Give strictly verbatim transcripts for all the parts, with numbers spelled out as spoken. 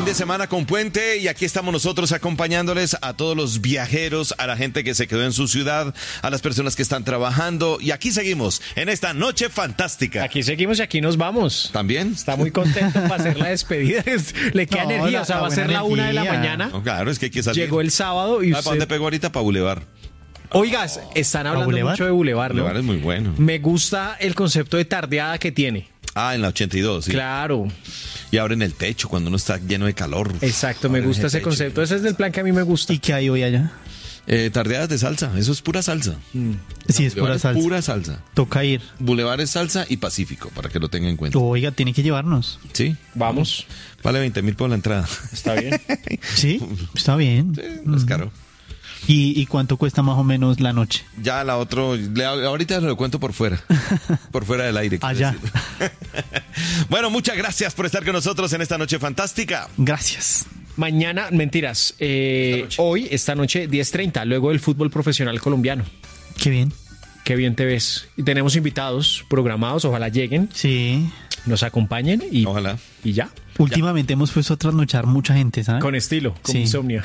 de semana con puente y aquí estamos nosotros acompañándoles a todos los viajeros, a la gente que se quedó en su ciudad, a las personas que están trabajando y aquí seguimos en esta noche fantástica. Aquí seguimos y aquí nos vamos. ¿También? Está muy contento para hacer la despedida. Le queda No, energía, la- o sea, la va a ser buena la una de la energía. mañana. No, claro, es que hay que salir. Llegó el sábado y ¿Para dónde usted... pegó ahorita? Para Boulevard. Oigas, están hablando Boulevard? mucho de Boulevard, ¿no? Boulevard es muy bueno. Me gusta el concepto de tardeada que tiene. Ah, en la ochenta y dos, sí. Claro, Y abren el techo cuando uno está lleno de calor. exacto, me Abren gusta ese techo. concepto. Ese es del plan que a mí me gusta. ¿Y qué hay hoy allá? Eh, tardeadas de salsa, eso es pura salsa. Sí, es Boulevard pura salsa. Pura salsa. Toca ir. Boulevard es salsa y Pacífico, para que lo tengan en cuenta. Oiga, tiene que llevarnos. Sí, Vamos, vale veinte mil por la entrada. está bien. Sí, está bien. Sí, no es caro. ¿Y, ¿Y cuánto cuesta más o menos la noche? Ya la otro, le- ahorita lo cuento por fuera, por fuera del aire. quiero Allá. decir. Bueno, muchas gracias por estar con nosotros en esta noche fantástica. Gracias. Mañana, mentiras, eh, Esta noche. hoy, esta noche, diez treinta, luego del fútbol profesional colombiano. Qué bien. Qué bien te ves. Y tenemos invitados programados, ojalá lleguen, Sí. nos acompañen y, Ojalá. y ya. Últimamente hemos puesto a trasnochar mucha gente, ¿sabes? Con estilo, con Sí. insomnio.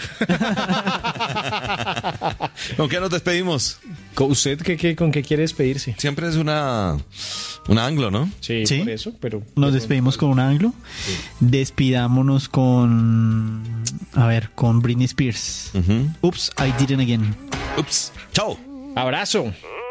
¿Con qué nos despedimos? ¿Con ¿Usted qué, qué- con qué quiere despedirse? Siempre es una, una anglo, ¿no? Sí, Sí. por eso, pero... Nos despedimos con un anglo. Despidámonos con. A ver, con Britney Spears. Ujú. Oops, I did it again. Ups. Chao. Abrazo.